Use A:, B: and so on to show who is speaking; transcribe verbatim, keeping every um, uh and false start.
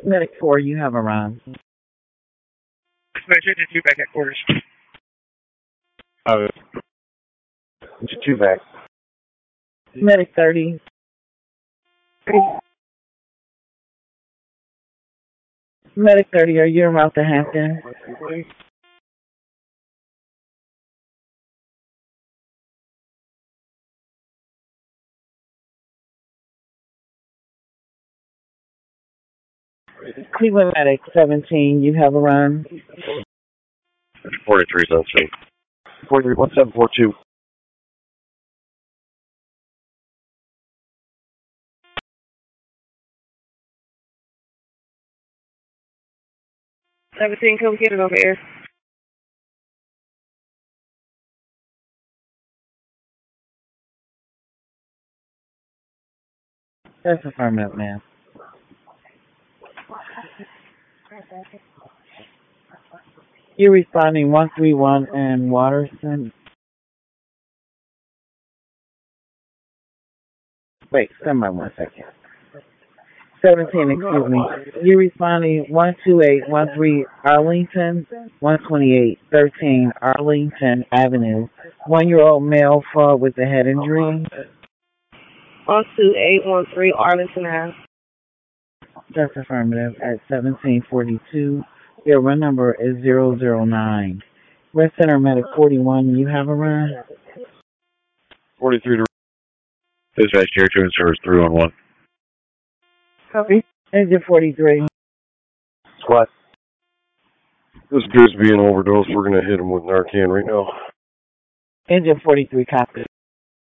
A: Medic four, you have a run.
B: Dispatch two back at quarters.
C: Uh, two back.
A: Medic thirty. Medic thirty, are you en route to Hampton? Cleveland Medic seventeen, you have a run.
C: forty-three, zone three. forty-three, one seven four two.
B: seventeen, come get it over here.
A: That's affirmative, ma'am. You're responding one three one in Waterston. Wait, stand by one second. seventeen, excuse me. You're responding one two eight one three Arlington, one twenty-eight thirteen Arlington Avenue. One-year-old male fall with a head injury.
B: one two eight one three Arlington Ave.
A: That's affirmative at seventeen forty-two. Your run number is zero zero nine. Red Center Medic forty-one, you have a run?
C: forty-three to dispatch here, two and service three one one.
A: Copy. Engine forty-three.
C: Squad. This appears to be an overdose. We're going to hit him with Narcan right now.
A: Engine forty-three, copy.